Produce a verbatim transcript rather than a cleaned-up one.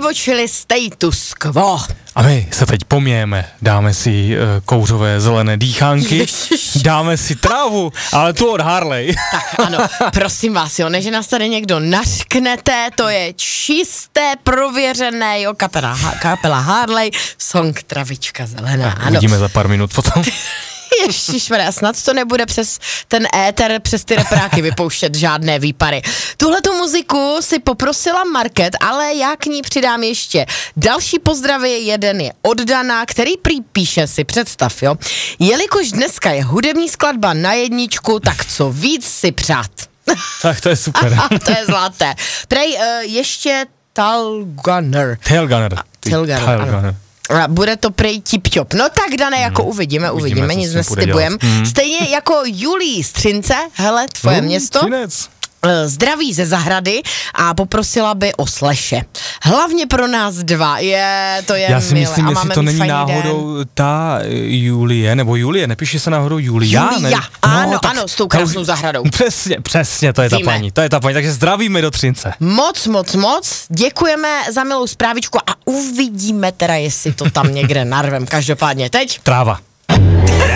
vybočili status quo. A my se teď pomějeme, dáme si uh, kouřové zelené dýchánky, Ježiš. dáme si trávu, ale tu od Harley. Tak ano, prosím vás, jo, než nás tady někdo nařknete, to je čisté, prověřené, jo, kapela, kapela Harley, song Travička zelená, ano. Uvidíme za pár minut potom. Ježišmarja, snad to nebude přes ten éter, přes ty repráky vypouštět žádné výpary. Tuhletu muziku si poprosila Market, ale já k ní přidám ještě další pozdravy. Jeden je od Dana, který prý píše, si představ, jo. Jelikož dneska je hudební skladba na jedničku, tak co víc si přát. Tak to je super. To je zlaté. Prej uh, ještě Talgunner. Tailgunner. Tailgunner, ano. A bude to prej tip-top. No tak, Dané, jako uvidíme, uvidíme, uvidíme nic nestibujeme. Hmm. Stejně jako Julii Střince, hele, tvoje hmm, město. Třinec. Zdraví ze zahrady a poprosila by o sleše. Hlavně pro nás dva, je, to je Já si milé. myslím, jestli to není náhodou den. Ta Julie, nebo Julie, nepíše se náhodou Julia? Julia, ne? ano, no, ano, s tou krásnou zahradou. Přesně, přesně, to je Víme. ta paní, to je ta paní, takže zdravíme do Třince. Moc, moc, moc, děkujeme za milou zprávičku a uvidíme teda, jestli to tam někde narvem, každopádně teď. Tráva.